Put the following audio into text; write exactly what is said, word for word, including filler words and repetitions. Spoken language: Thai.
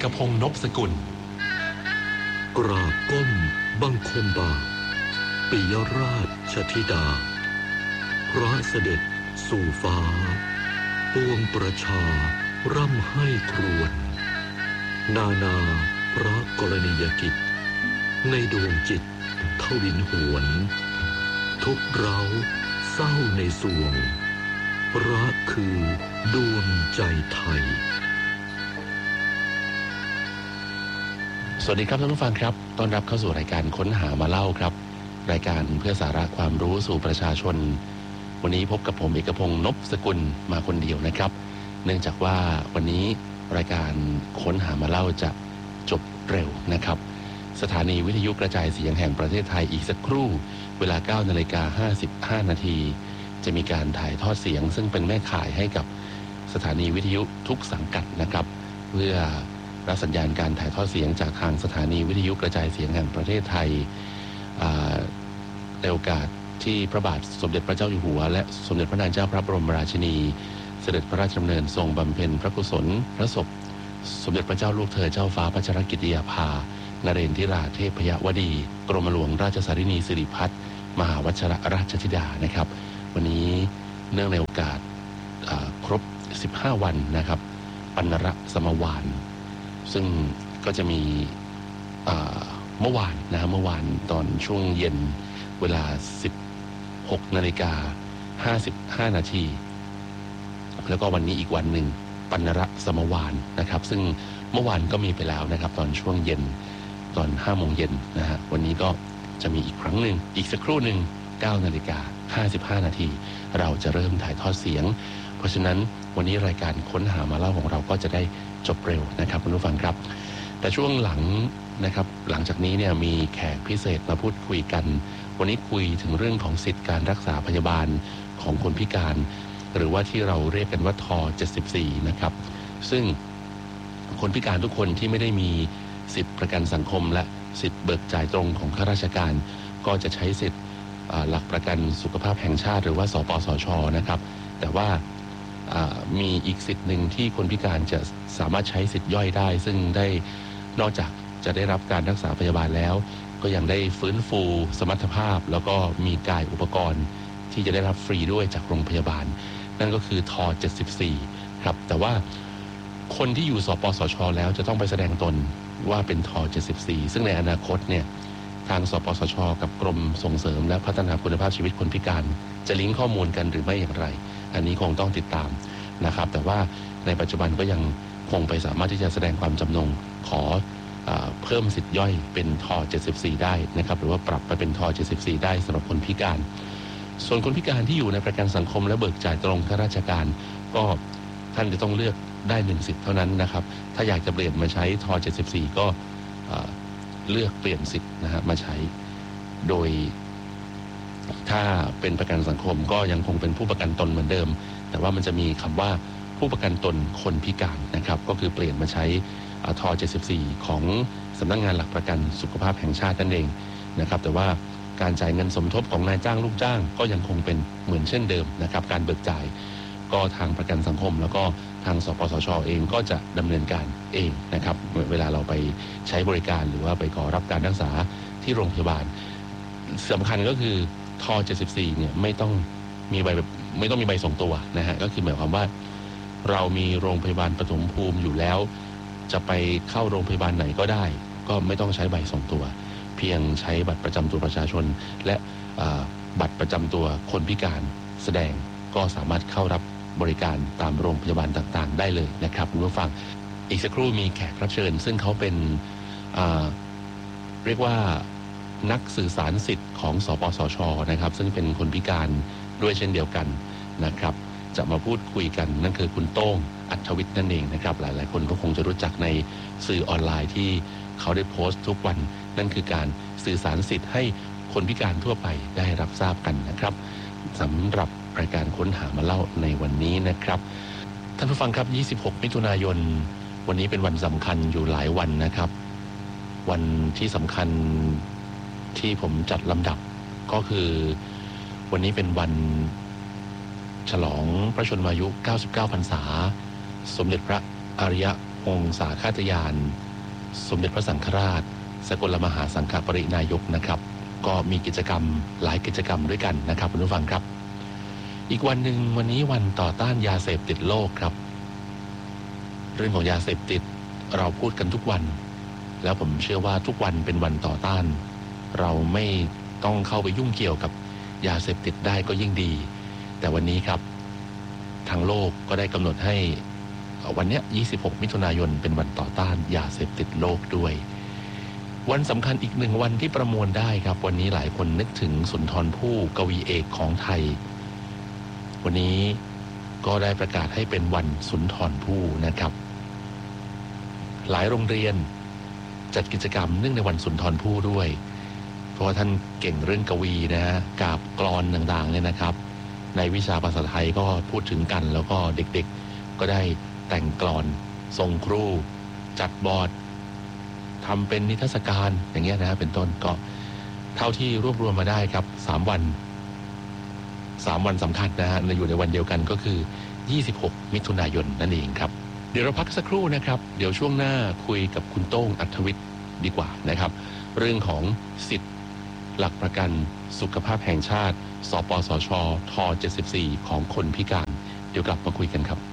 กพงษ์ นพสกุลกราบก้มบังคมบาทปิยราชธิดาพระเสด็จสู่ฟ้าปวงประชาร่ำให้ครวญนานาพระกรณียกิจในดวงจิตทวินหวนทุกเร้าเศร้าในสวงรักคือดวงใจไทยสวัสดีครับท่านผู้ฟังครับต้อนรับเข้าสู่รายการค้นหามาเล่าครับรายการเพื่อสาระความรู้สู่ประชาชนวันนี้พบกับผมเอกพงษ์ นพสกุลมาคนเดียวนะครับเนื่องจากว่าวันนี้รายการค้นหามาเล่าจะจบเร็วนะครับสถานีวิทยุกระจายเสียงแห่งประเทศไทยอีกสักครู่เวลา เก้านาฬิกาห้าสิบห้านาทีจะมีการถ่ายทอดเสียงซึ่งเป็นแม่ข่ายให้กับสถานีวิทยุทุกสังกัดนะครับเพื่อรับสัญญาณการถ่ายทอดเสียงจากทางสถานีวิทยุกระจายเสียงแห่งประเทศไทยในโอกาสที่พระบาทสมเด็จพระเจ้าอยู่หัวและสมเด็จพระนางเจ้าพระบรมราชินีเสด็จพระราชดำเนินทรงบำเพ็ญพระกุศลพระศพสมเด็จพระเจ้าลูกเธอเจ้าฟ้าพัชรกิติยาภานเรนทิราเทพยวดีกรมหลวงราชสารินีสิริพัฒน์มหาวชรราชธิดานะครับวันนี้เนื่องในโอกาสครบสิบห้าวันนะครับปัณรสมวานซึ่งก็จะมีเมื่อวานนะเมื่อวานตอนช่วงเย็นเวลา สิบหกนาฬิกาห้าสิบห้านาทีแล้วก็วันนี้อีกวันหนึ่งปัณรสมวานนะครับซึ่งเมื่อวานก็มีไปแล้วนะครับตอนช่วงเย็นตอนห้าโมงเย็นนะฮะวันนี้ก็จะมีอีกครั้งหนึ่งอีกสักครู่หนึ่งเก้านาฬิกาห้าสิบห้านาทีเราจะเริ่มถ่ายทอดเสียงเพราะฉะนั้นวันนี้รายการค้นหามาเล่าของเราก็จะได้จบเร็วนะครับคุณผู้ฟังครับแต่ช่วงหลังนะครับหลังจากนี้เนี่ยมีแขกพิเศษมาพูดคุยกันวันนี้คุยถึงเรื่องของสิทธิการรักษาพยาบาลของคนพิการหรือว่าที่เราเรียกกันว่าทเจ็ดสิบสี่นะครับซึ่งคนพิการทุกคนที่ไม่ได้มีสิทธิประกันสังคมและสิทธิเบิกจ่ายตรงของข้าราชการก็จะใช้สิทธิหลักประกันสุขภาพแห่งชาติหรือว่าสปสช.นะครับแต่ว่ามีอีกสิทธิ์หนึ่งที่คนพิการจะสามารถใช้สิทธิ์ย่อยได้ซึ่งได้นอกจากจะได้รับการรักษาพยาบาลแล้วก็ยังได้ฟื้นฟูสมรรถภาพแล้วก็มีกายอุปกรณ์ที่จะได้รับฟรีด้วยจากโรงพยาบาลนั่นก็คือทเจ็ดสิบสี่ครับแต่ว่าคนที่อยู่สปสช.แล้วจะต้องไปแสดงตนว่าเป็นทเจ็ดสิบสี่ซึ่งในอนาคตเนี่ยทางสปสช.กับกรมส่งเสริมและพัฒนาคุณภาพชีวิตคนพิการจะลิงก์ข้อมูลกันหรือไม่อย่างไรอันนี้คงต้องติดตามนะครับแต่ว่าในปัจจุบันก็ยังคงไปสามารถที่จะแสดงความจำนงขอเพิ่มสิทธิ์ย่อยเป็นทเจ็ดสิบสี่ได้นะครับหรือว่าปรับไปเป็นทเจ็ดสิบสี่ได้สำหรับคนพิการส่วนคนพิการที่อยู่ในประกันสังคมและเบิกจ่ายตรงข้าราชการก็ท่านจะต้องเลือกได้หนึ่งสิทธิ์เท่านั้นนะครับถ้าอยากจะเปลี่ยนมาใช้ทเจ็ดสิบสี่ก็เลือกเปลี่ยนสิทธิ์นะฮะมาใช้โดยถ้าเป็นประกันสังคมก็ยังคงเป็นผู้ประกันตนเหมือนเดิมแต่ว่ามันจะมีคำว่าผู้ประกันตนคนพิการนะครับก็คือเปลี่ยนมาใช้ทเจ็ดสิบสี่ของสำนักงานหลักประกันสุขภาพแห่งชาตินั่นเองนะครับแต่ว่าการจ่ายเงินสมทบของนายจ้างลูกจ้างก็ยังคงเป็นเหมือนเช่นเดิมนะครับการเบิกจ่ายก็ทางประกันสังคมแล้วก็ทางสปสช.เองก็จะดำเนินการเองนะครับเวลาเราไปใช้บริการหรือว่าไปขอรับการรักษาที่โรงพยาบาลสำคัญก็คือทเจ็ดสิบสี่เนี่ยไม่ต้องมีใบไม่ต้องมีใบส่งตัวนะฮะก็คือหมายความว่าเรามีโรงพยาบาลปฐมภูมิอยู่แล้วจะไปเข้าโรงพยาบาลไหนก็ได้ก็ไม่ต้องใช้ใบส่งตัวเพียงใช้บัตรประจำตัวประชาชนและบัตรประจำตัวคนพิการแสดงก็สามารถเข้ารับบริการตามโรงพยาบาลต่างๆได้เลยนะครับคุณผู้ฟังอีกสักครู่มีแขกรับเชิญซึ่งเขาเป็นเรียกว่านักสื่อสารสิทธิ์ของสปสช.นะครับซึ่งเป็นคนพิการด้วยเช่นเดียวกันนะครับจะมาพูดคุยกันนั่นคือคุณโต้งอัธวิทย์นั่นเองนะครับหลายๆคนก็คงจะรู้จักในสื่อออนไลน์ที่เขาได้โพสต์ทุกวันนั่นคือการสื่อสารสิทธิ์ให้คนพิการทั่วไปได้รับทราบกันนะครับสำหรับรายการค้นหามาเล่าในวันนี้นะครับท่านผู้ฟังครับยี่สิบหกมิถุนายนวันนี้เป็นวันสำคัญอยู่หลายวันนะครับวันที่สำคัญที่ผมจัดลำดับก็คือวันนี้เป็นวันฉลองพระชนมายุเก้าสิบเก้าพรรษาสมเด็จพระอริยองค์สาคาตยานสมเด็จพระสังฆราชสกลมหาสังฆปรินายกนะครับก็มีกิจกรรมหลายกิจกรรมด้วยกันนะครับคุณผู้ฟังครับอีกวันหนึ่งวันนี้วันต่อต้านยาเสพติดโลกครับเรื่องของยาเสพติดเราพูดกันทุกวันแล้วผมเชื่อว่าทุกวันเป็นวันต่อต้านเราไม่ต้องเข้าไปยุ่งเกี่ยวกับยาเสพติดได้ก็ยิ่งดีแต่วันนี้ครับทางโลกก็ได้กำหนดให้วันนี้ยี่สิบหกมิถุนายนเป็นวันต่อต้านยาเสพติดโลกด้วยวันสำคัญอีกหนึ่งวันที่ประมวลได้ครับวันนี้หลายคนนึกถึงสุนทรภู่กวีเอกของไทยวันนี้ก็ได้ประกาศให้เป็นวันสุนทรภู่นะครับหลายโรงเรียนจัดกิจกรรมเนื่องในวันสุนทรภู่ด้วยเพราะว่าท่านเก่งเรื่องกวีนะฮะกาบกลอนต่างๆเนี่ยนะครับในวิชาภาษาไทยก็พูดถึงกันแล้วก็เด็กๆก็ได้แต่งกลอนส่งครูจัดบอร์ดทำเป็นนิทรรศการอย่างเงี้ยนะเป็นต้นก็เท่าที่รวบรวมมาได้ครับสามวันสามวันสำคัญนะฮะอยู่ในวันเดียวกันก็คือยี่สิบหกมิถุนายนนั่นเองครับเดี๋ยวเราพักสักครู่นะครับเดี๋ยวช่วงหน้าคุยกับคุณโต้งอัธวิทย์ดีกว่านะครับเรื่องของสิทธิ์หลักประกันสุขภาพแห่งชาติสปสชทเจ็ดสิบสี่ของคนพิการเดี๋ยวกลับมาคุยกันครับ